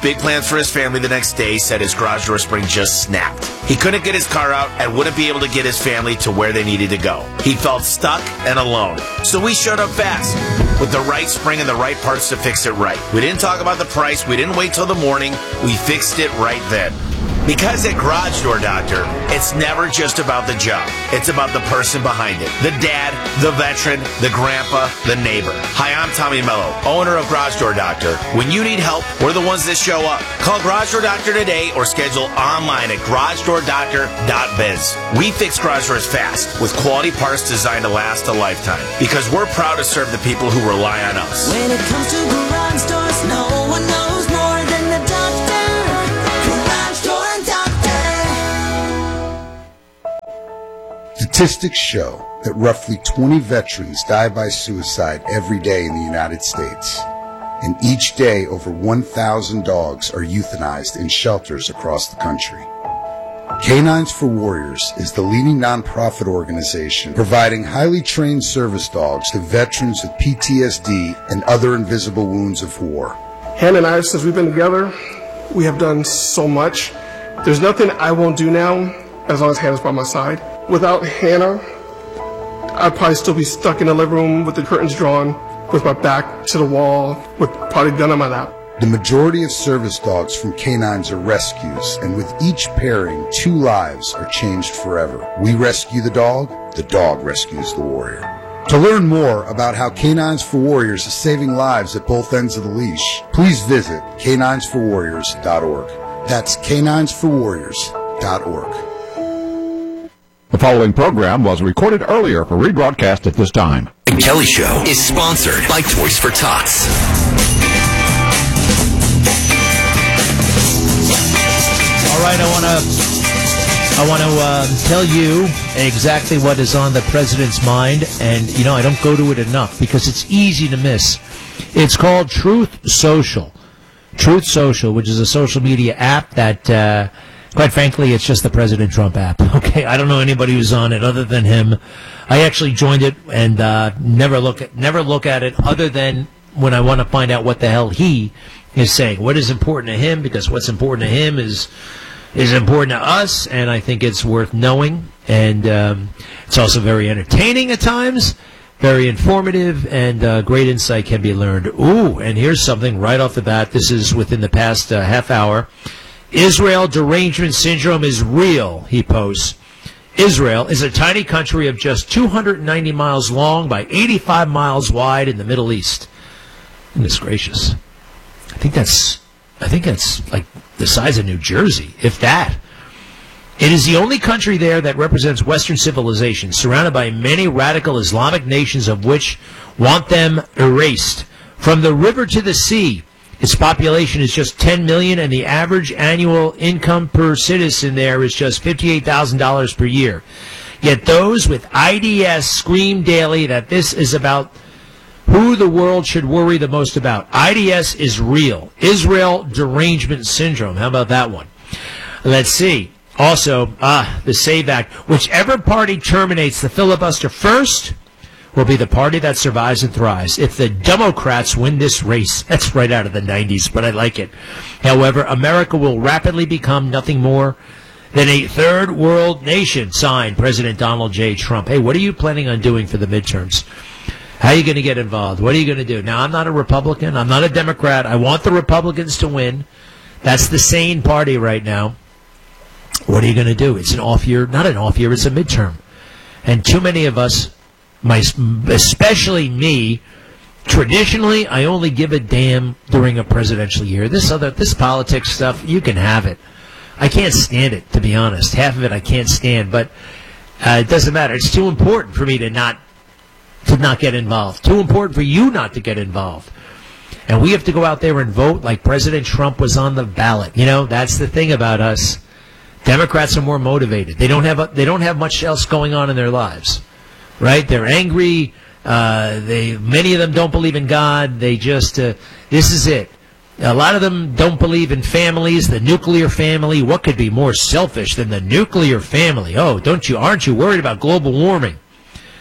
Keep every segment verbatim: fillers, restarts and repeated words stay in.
big plans for his family the next day said his garage door spring just snapped. He couldn't get his car out and wouldn't be able to get his family to where they needed to go. He felt stuck and alone. So we showed up fast with the right spring and the right parts to fix it right. We didn't talk about the price. We didn't wait till the morning. We fixed it right then. Because at Garage Door Doctor, it's never just about the job. It's about the person behind it. The dad, the veteran, the grandpa, the neighbor. Hi, I'm Tommy Mello, owner of Garage Door Doctor. When you need help, we're the ones that show up. Call Garage Door Doctor today or schedule online at garage door doctor dot biz. We fix garage doors fast with quality parts designed to last a lifetime because we're proud to serve the people who rely on us. When it comes to garage doors, no one knows more than the doctor. Statistics show that roughly twenty veterans die by suicide every day in the United States. And each day, over one thousand dogs are euthanized in shelters across the country. Canines for Warriors is the leading nonprofit organization providing highly trained service dogs to veterans with P T S D and other invisible wounds of war. Hannah and I, since we've been together, we have done so much. There's nothing I won't do now as long as Hannah's by my side. Without Hannah, I'd probably still be stuck in the living room with the curtains drawn, with my back to the wall, with probably a gun on my lap. The majority of service dogs from canines are rescues, and with each pairing, two lives are changed forever. We rescue the dog, the dog rescues the warrior. To learn more about how Canines for Warriors is saving lives at both ends of the leash, please visit canines for warriors dot org. That's canines for warriors dot org. The following program was recorded earlier for rebroadcast at this time. The Kelly Show is sponsored by Toys for Tots. All right, I want to I want to uh, tell you exactly what is on the president's mind, and you know I don't go to it enough because it's easy to miss. It's called Truth Social. Truth Social, which is a social media app that. Uh, Quite frankly, it's just the President Trump app. Okay, I don't know anybody who's on it other than him. I actually joined it and uh, never look at, never look at it other than when I want to find out what the hell he is saying. What is important to him? Because what's important to him is is important to us, and I think it's worth knowing. And um, it's also very entertaining at times, very informative, and uh, great insight can be learned. Ooh, and here's something right off the bat. This is within the past uh, half hour. Israel derangement syndrome is real, he posts. Israel is a tiny country of just two hundred ninety miles long by eighty-five miles wide in the Middle East. Goodness gracious. I think that's, I think that's like the size of New Jersey, if that. It is the only country there that represents Western civilization, surrounded by many radical Islamic nations of which want them erased. From the river to the sea, its population is just ten million, and the average annual income per citizen there is just fifty-eight thousand dollars per year. Yet those with I D S scream daily that this is about who the world should worry the most about. I D S is real. Israel derangement syndrome. How about that one? Let's see. Also, ah, the SAVE Act. Whichever party terminates the filibuster first will be the party that survives and thrives. If the Democrats win this race, that's right out of the nineties, but I like it. However, America will rapidly become nothing more than a third world nation, signed President Donald J. Trump. Hey, what are you planning on doing for the midterms? How are you going to get involved? What are you going to do? Now, I'm not a Republican. I'm not a Democrat. I want the Republicans to win. That's the sane party right now. What are you going to do? It's an off year. Not an off year. It's a midterm. And too many of us, My, especially me, traditionally, I only give a damn during a presidential year. This other, this politics stuff, you can have it. I can't stand it, to be honest. Half of it I can't stand, but uh, it doesn't matter. It's too important for me to not to not get involved. Too important for you not to get involved. And we have to go out there and vote like President Trump was on the ballot. You know, that's the thing about us. Democrats are more motivated. They don't have a, they don't have much else going on in their lives. Right? They're angry. Uh, they many of them don't believe in God. They just, uh, this is it. A lot of them don't believe in families, the nuclear family. What could be more selfish than the nuclear family? Oh, don't you, aren't you worried about global warming?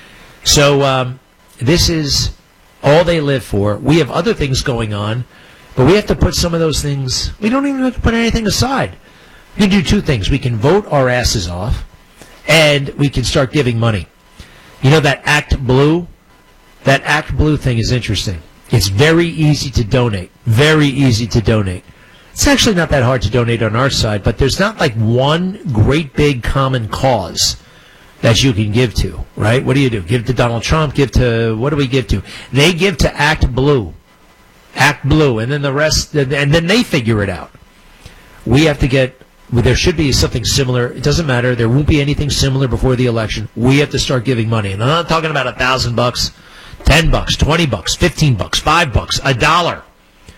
So um, this is all they live for. We have other things going on. But we have to put some of those things, we don't even have to put anything aside. We can do two things. We can vote our asses off, and we can start giving money. You know that Act Blue? That Act Blue thing is interesting. It's very easy to donate. Very easy to donate. It's actually not that hard to donate on our side, but there's not like one great big common cause that you can give to, right? What do you do? Give to Donald Trump, give to, what do we give to? They give to Act Blue. Act Blue, and then the rest, and then they figure it out. We have to get, well, there should be something similar. It doesn't matter. There won't be anything similar before the election. We have to start giving money. And I'm not talking about a thousand bucks, ten bucks, twenty bucks, fifteen bucks, five bucks, a dollar.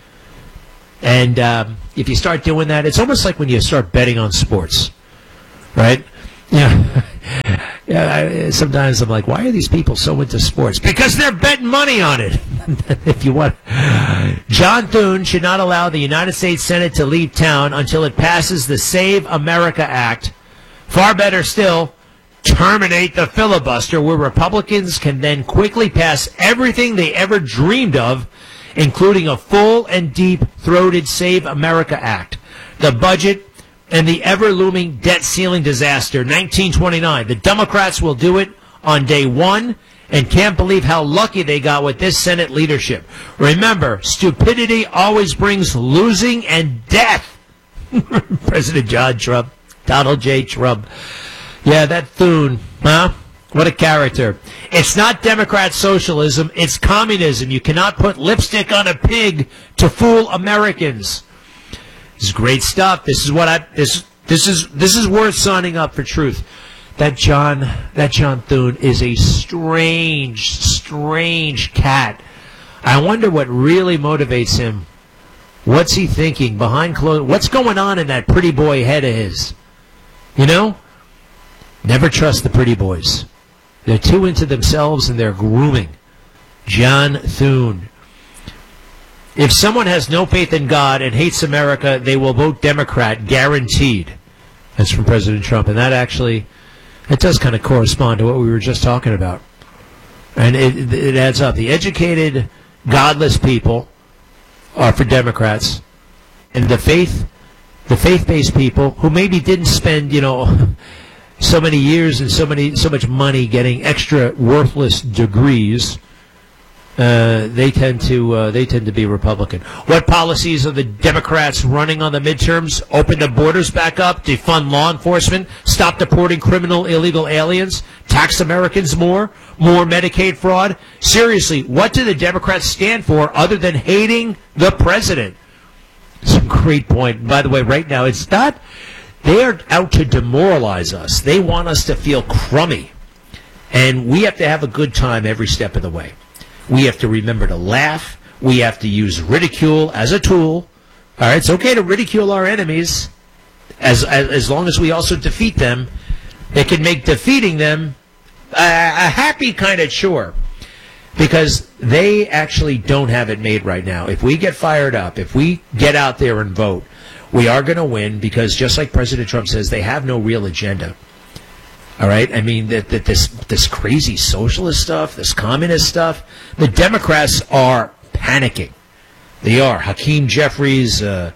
And um, if you start doing that, it's almost like when you start betting on sports, right? Yeah. Yeah, I, sometimes I'm like, why are these people so into sports? Because they're betting money on it. If you want. John Thune should not allow the United States Senate to leave town until it passes the Save America Act. Far better still, terminate the filibuster, where Republicans can then quickly pass everything they ever dreamed of, including a full and deep-throated Save America Act, the budget, and the ever-looming debt ceiling disaster, nineteen twenty-nine. The Democrats will do it on day one and can't believe how lucky they got with this Senate leadership. Remember, stupidity always brings losing and death. President John Trump, Donald J. Trump. Yeah, that Thune, huh? What a character. It's not Democrat socialism, it's communism. You cannot put lipstick on a pig to fool Americans. This is great stuff. This is what I this this is this is worth signing up for truth. That John that John Thune is a strange, strange cat. I wonder what really motivates him. What's he thinking behind closed? What's going on in that pretty boy head of his? You know? Never trust the pretty boys. They're too into themselves and they're grooming. John Thune. If someone has no faith in God and hates America, they will vote Democrat, guaranteed. That's from President Trump. And that actually, it does kind of correspond to what we were just talking about. And it, it adds up. The educated, godless people are for Democrats. And the faith, the faith-based people who maybe didn't spend, you know, so many years and so many, so much money getting extra worthless degrees, Uh, they tend to uh, they tend to be Republican. What policies are the Democrats running on the midterms? Open the borders back up, defund law enforcement, stop deporting criminal illegal aliens, tax Americans more, more Medicaid fraud. Seriously, what do the Democrats stand for other than hating the president? It's a great point. By the way, right now it's not. They are out to demoralize us. They want us to feel crummy, and we have to have a good time every step of the way. We have to remember to laugh. We have to use ridicule as a tool. All right, it's okay to ridicule our enemies as as, as long as we also defeat them. It can make defeating them a, a happy kind of chore, because they actually don't have it made right now. If we get fired up, if we get out there and vote, we are going to win, because just like President Trump says, they have no real agenda. All right, I mean that, that this this crazy socialist stuff, this communist stuff. The Democrats are panicking. They are. Hakeem Jeffries, uh,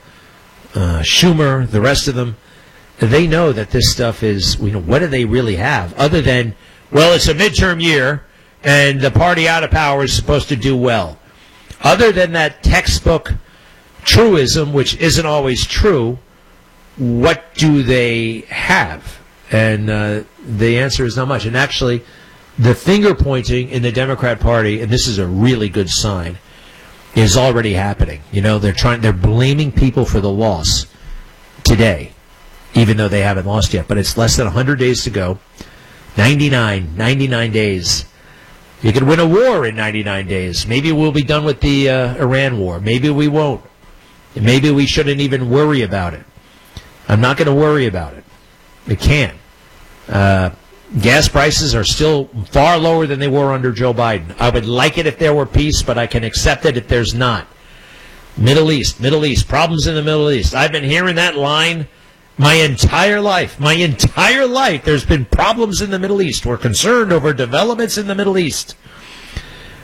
uh, Schumer, the rest of them. They know that this stuff is. You know, what do they really have other than, well, it's a midterm year and the party out of power is supposed to do well. Other than that textbook truism, which isn't always true, what do they have? And uh, the answer is not much. And actually, the finger pointing in the Democrat Party, and this is a really good sign, is already happening. You know, they're trying, they're blaming people for the loss today, even though they haven't lost yet. But it's less than one hundred days to go. ninety-nine, ninety-nine days. You could win a war in ninety-nine days. Maybe we'll be done with the uh, Iran war. Maybe we won't. Maybe we shouldn't even worry about it. I'm not going to worry about it. We can't. Uh, gas prices are still far lower than they were under Joe Biden. I would like it if there were peace, but I can accept it if there's not. Middle East, Middle East, problems in the Middle East. I've been hearing that line my entire life. My entire life, there's been problems in the Middle East. We're concerned over developments in the Middle East.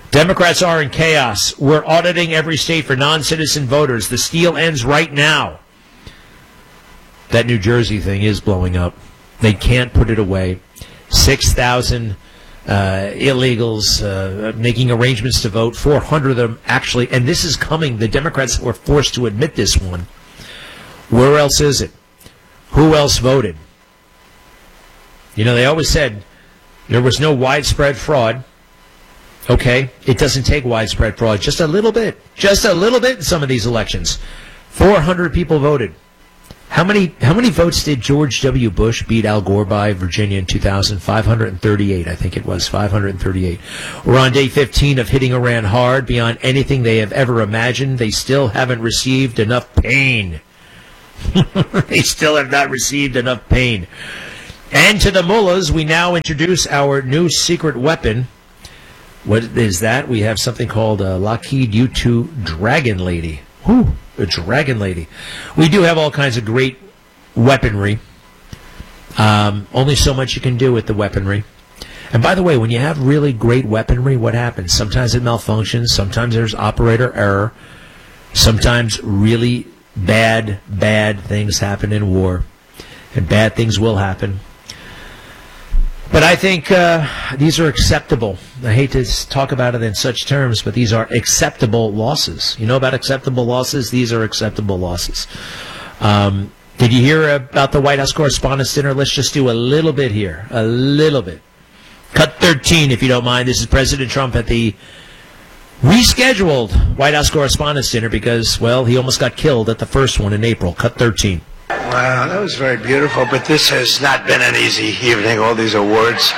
Democrats are in chaos. We're auditing every state for non-citizen voters. The steal ends right now. That New Jersey thing is blowing up. They can't put it away. six thousand uh, illegals uh, making arrangements to vote. four hundred of them actually. And this is coming. The Democrats were forced to admit this one. Where else is it? Who else voted? You know, they always said there was no widespread fraud. Okay, it doesn't take widespread fraud. Just a little bit. Just a little bit in some of these elections. four hundred people voted. How many how many votes did George W. Bush beat Al Gore by, Virginia, in two thousand? five hundred thirty-eight, I think it was. five hundred thirty-eight. We're on day fifteen of hitting Iran hard beyond anything they have ever imagined. They still haven't received enough pain. They still have not received enough pain. And to the mullahs, we now introduce our new secret weapon. What is that? We have something called a Lockheed U two Dragon Lady. Whew, a Dragon Lady. We do have all kinds of great weaponry. Um, only so much you can do with the weaponry. And by the way, when you have really great weaponry, what happens? Sometimes it malfunctions. Sometimes there's operator error. Sometimes really bad, bad things happen in war. And bad things will happen. But I think uh, these are acceptable. I hate to talk about it in such terms, but these are acceptable losses. You know about acceptable losses? These are acceptable losses. Um, did you hear about the White House Correspondents' Dinner? Let's just do a little bit here. A little bit. Cut thirteen, if you don't mind. This is President Trump at the rescheduled White House Correspondents' Dinner because, well, he almost got killed at the first one in April. Cut thirteen. Wow, that was very beautiful, but this has not been an easy evening, all these awards.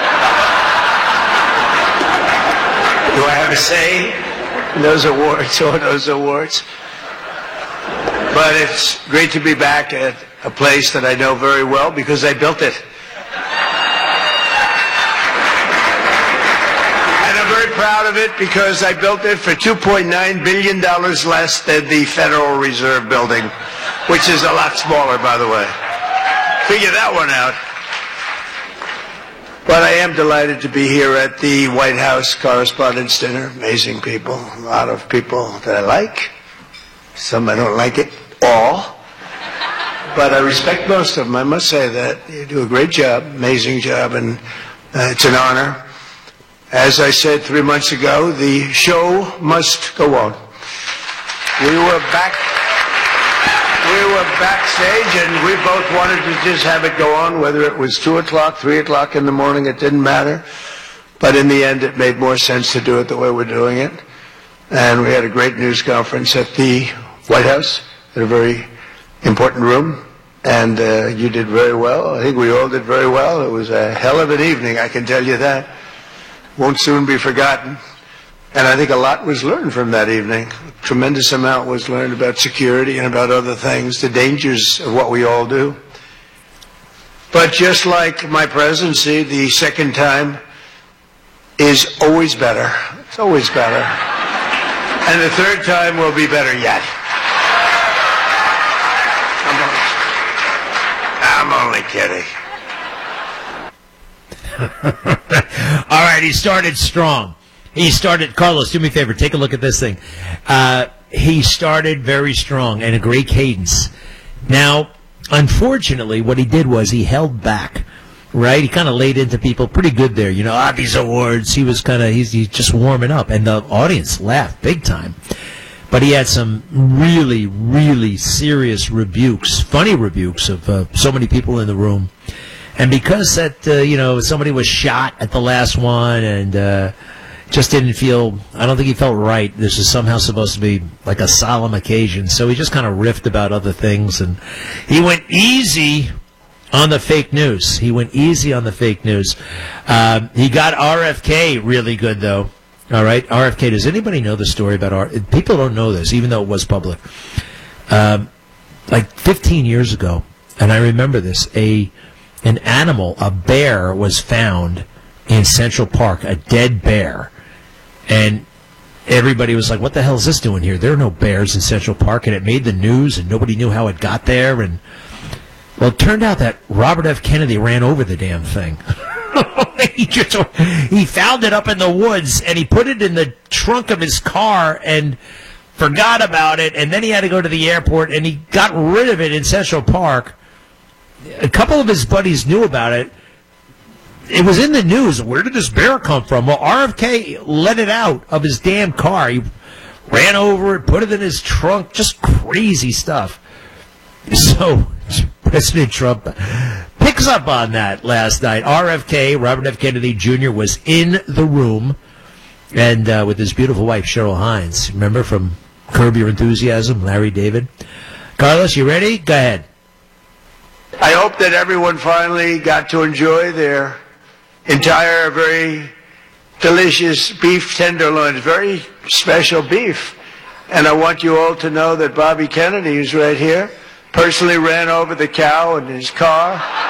Do I have a say in those awards, all those awards? But it's great to be back at a place that I know very well because I built it. And I'm very proud of it because I built it for two point nine billion dollars less than the Federal Reserve Building, which is a lot smaller, by the way. Figure that one out. But I am delighted to be here at the White House Correspondents' Dinner. Amazing people, a lot of people that I like. Some I don't like it all. But I respect most of them. I must say that you do a great job, amazing job, and uh, it's an honor. As I said three months ago, the show must go on. We were back... We were backstage, and we both wanted to just have it go on, whether it was two o'clock, three o'clock in the morning, it didn't matter. But in the end, it made more sense to do it the way we're doing it. And we had a great news conference at the White House, in a very important room. And uh, you did very well. I think we all did very well. It was a hell of an evening, I can tell you that. Won't soon be forgotten. And I think a lot was learned from that evening. A tremendous amount was learned about security and about other things, the dangers of what we all do. But just like my presidency, the second time is always better. It's always better. And the third time will be better yet. I'm only, I'm only kidding. All right, he started strong. He started, Carlos, do me a favor, take a look at this thing. Uh, he started very strong and a great cadence. Now, unfortunately, what he did was he held back, right? He kind of laid into people pretty good there. You know, ah, these awards, he was kind of, he's, he's just warming up. And the audience laughed big time. But he had some really, really serious rebukes, funny rebukes of uh, so many people in the room. And because that, uh, you know, somebody was shot at the last one and, uh, just didn't feel, I don't think he felt right. This is somehow supposed to be like a solemn occasion. So he just kind of riffed about other things. And he went easy on the fake news. He went easy on the fake news. Uh, he got R F K really good, though. All right, R F K. Does anybody know the story about R F K? People don't know this, even though it was public. Um, like fifteen years ago, and I remember this, a an animal, a bear, was found in Central Park, a dead bear. And everybody was like, what the hell is this doing here? There are no bears in Central Park. And it made the news, and nobody knew how it got there. And, well, it turned out that Robert F. Kennedy ran over the damn thing. he just he found it up in the woods, and he put it in the trunk of his car and forgot about it, and then he had to go to the airport, and he got rid of it in Central Park. A couple of his buddies knew about it. It was in the news. Where did this bear come from? Well, R F K let it out of his damn car. He ran over it, put it in his trunk, just crazy stuff. So President Trump picks up on that last night. R F K, Robert F. Kennedy Junior, was in the room, and uh, with his beautiful wife, Cheryl Hines. Remember from Curb Your Enthusiasm, Larry David? Carlos, you ready? Go ahead. I hope that everyone finally got to enjoy their entire, very delicious beef tenderloins, very special beef. And I want you all to know that Bobby Kennedy, who's right here, personally ran over the cow in his car.